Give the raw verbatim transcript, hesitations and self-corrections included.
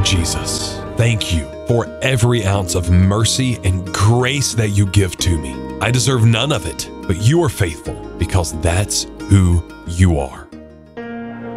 Jesus, thank you for every ounce of mercy and grace that you give to me. I deserve none of it, but you are faithful because that's who you are.